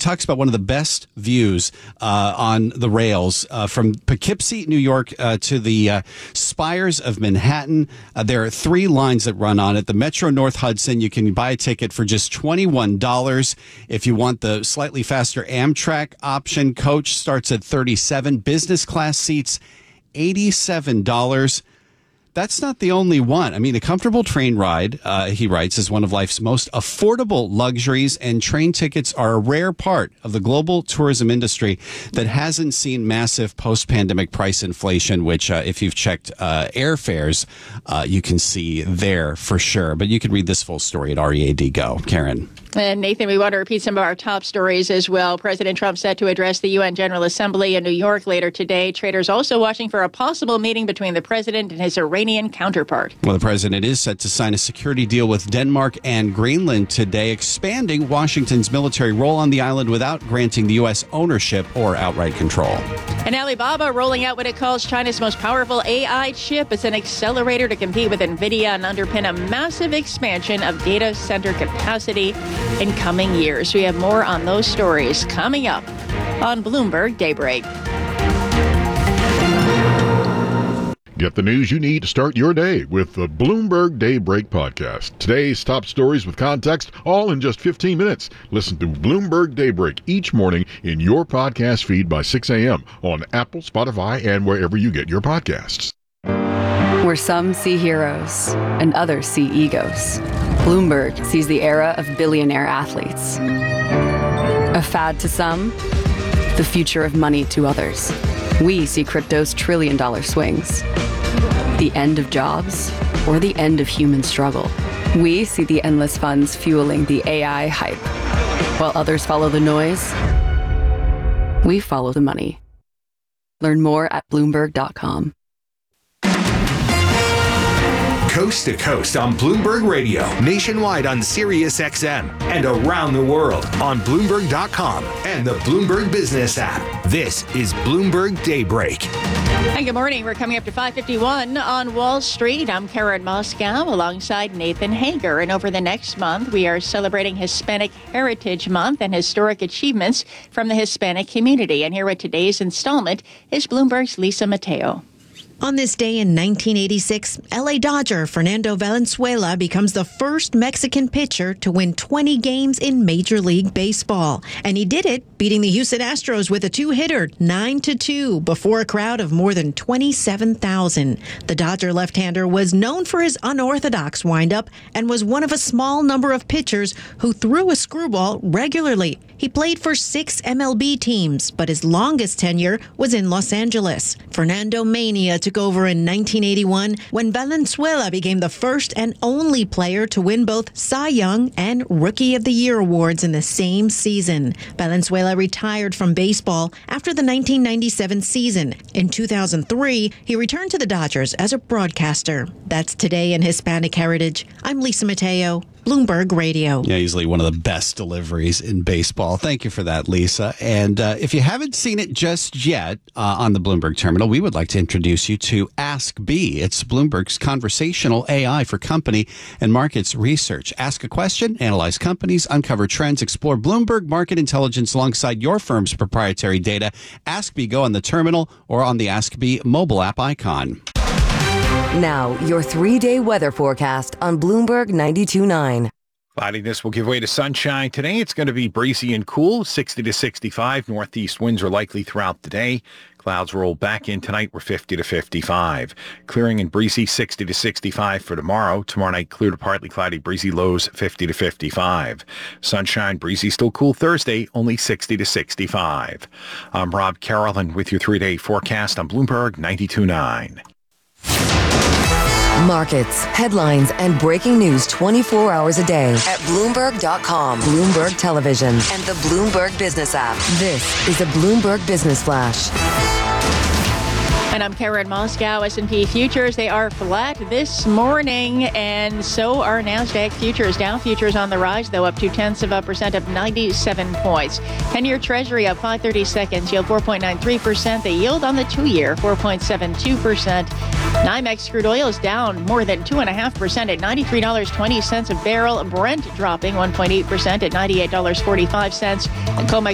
talks about one of the best views on the rails from Poughkeepsie, New York, to the spires of Manhattan. There are 3 lines that run on it. The Metro North Hudson, you can buy a ticket for just $21. If you want the slightly faster Amtrak option, coach starts at $37. Business class seats, $87. That's not the only one. I mean, a comfortable train ride, he writes, is one of life's most affordable luxuries, and train tickets are a rare part of the global tourism industry that hasn't seen massive post-pandemic price inflation, which, if you've checked airfares, you can see there for sure. But you can read this full story at READ Go. Karen. And Nathan, we want to repeat some of our top stories as well. President Trump set to address the UN General Assembly in New York later today. Traders also watching for a possible meeting between the president and his Iranian counterpart. Well, the president is set to sign a security deal with Denmark and Greenland today, expanding Washington's military role on the island without granting the U.S. ownership or outright control. And Alibaba rolling out what it calls China's most powerful AI chip. It's an accelerator to compete with NVIDIA and underpin a massive expansion of data center capacity in coming years. We have more on those stories coming up on Bloomberg Daybreak. Get the news you need to start your day with the Bloomberg Daybreak podcast. Today's top stories with context, all in just 15 minutes. Listen to Bloomberg Daybreak each morning in your podcast feed by 6 a.m. on Apple, Spotify, and wherever you get your podcasts. Where some see heroes and others see egos, Bloomberg sees the era of billionaire athletes. A fad to some, the future of money to others. We see crypto's trillion-dollar swings. The end of jobs or the end of human struggle. We see the endless funds fueling the AI hype. While others follow the noise, we follow the money. Learn more at Bloomberg.com. Coast to coast on Bloomberg Radio, nationwide on Sirius XM, and around the world on Bloomberg.com and the Bloomberg Business app. This is Bloomberg Daybreak. And good morning. We're coming up to 5:51 on Wall Street. I'm Karen Moscow alongside Nathan Hager. And over the next month, we are celebrating Hispanic Heritage Month and historic achievements from the Hispanic community. And here with today's installment is Bloomberg's Lisa Mateo. On this day in 1986, LA Dodger Fernando Valenzuela becomes the first Mexican pitcher to win 20 games in Major League Baseball. And he did it, beating the Houston Astros with a 2-hitter, 9-2, before a crowd of more than 27,000. The Dodger left-hander was known for his unorthodox windup and was one of a small number of pitchers who threw a screwball regularly. He played for 6 MLB teams, but his longest tenure was in Los Angeles. Fernando Mania took over in 1981 when Valenzuela became the first and only player to win both Cy Young and Rookie of the Year awards in the same season. Valenzuela retired from baseball after the 1997 season. In 2003, he returned to the Dodgers as a broadcaster. That's Today in Hispanic Heritage. I'm Lisa Mateo, Bloomberg Radio. Yeah, easily one of the best deliveries in baseball. Thank you for that, Lisa. And if you haven't seen it just yet on the Bloomberg terminal, we would like to introduce you to Ask B. It's Bloomberg's conversational AI for company and markets research. Ask a question, analyze companies, uncover trends, explore Bloomberg market intelligence alongside your firm's proprietary data. Ask B, go on the terminal or on the Ask B mobile app icon. Now, your 3-day weather forecast on Bloomberg 92.9. Cloudiness will give way to sunshine. Today it's going to be breezy and cool, 60 to 65. Northeast winds are likely throughout the day. Clouds roll back in tonight. We're 50 to 55. Clearing and breezy, 60 to 65 for tomorrow. Tomorrow night, clear to partly cloudy, breezy lows, 50 to 55. Sunshine, breezy, still cool Thursday, only 60 to 65. I'm Rob Carroll with your 3-day forecast on Bloomberg 92.9. Markets, headlines, and breaking news 24 hours a day at Bloomberg.com, Bloomberg Television, and the Bloomberg Business app. This is a Bloomberg Business Flash. And I'm Karen Moscow. S&P futures, they are flat this morning, and so are NASDAQ futures. Dow futures on the rise, though, up 0.2% of 97 points. 10-year Treasury up 5/32, yield 4.93%. The yield on the 2-year, 4.72%. NYMEX crude oil is down more than 2.5% at $93.20 a barrel. Brent dropping 1.8% at $98.45. And COMEX